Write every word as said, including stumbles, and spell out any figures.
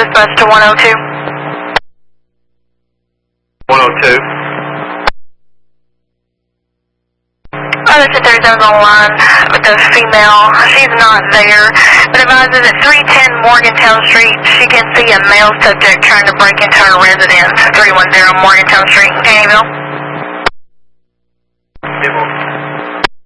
dispatch to one oh two. one oh two. Other two thirty-seven's on the line with the female. She's not there, but advises at three ten Morgantown Street. She can see a male subject trying to break into her residence. three one zero Morgantown Street, Caneyville.